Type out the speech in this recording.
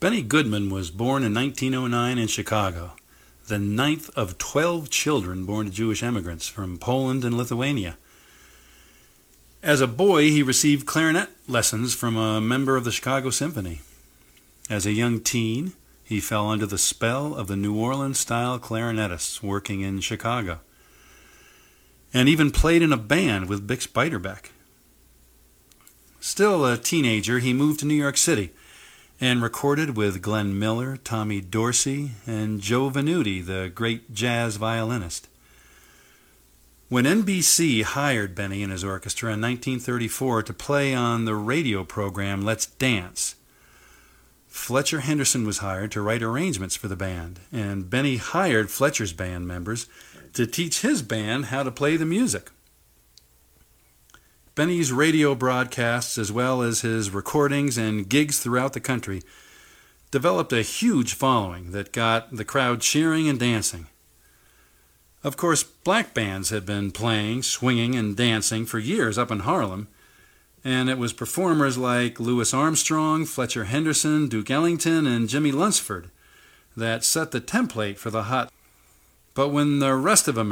Benny Goodman was born in 1909 in Chicago, the ninth of 12 children born to Jewish immigrants from Poland and Lithuania. As a boy, he received clarinet lessons from a member of the Chicago Symphony. As a young teen, he fell under the spell of the New Orleans-style clarinetists working in Chicago, and even played in a band with Bix Beiderbecke. Still a teenager, he moved to New York City and recorded with Glenn Miller, Tommy Dorsey, and Joe Venuti, the great jazz violinist. When NBC hired Benny and his orchestra in 1934 to play on the radio program Let's Dance, Fletcher Henderson was hired to write arrangements for the band, and Benny hired Fletcher's band members to teach his band how to play the music. Benny's radio broadcasts, as well as his recordings and gigs throughout the country, developed a huge following that got the crowd cheering and dancing. Of course, black bands had been playing, swinging, and dancing for years up in Harlem, and it was performers like Louis Armstrong, Fletcher Henderson, Duke Ellington, and Jimmy Lunsford that set the template for the hot. But when the rest of America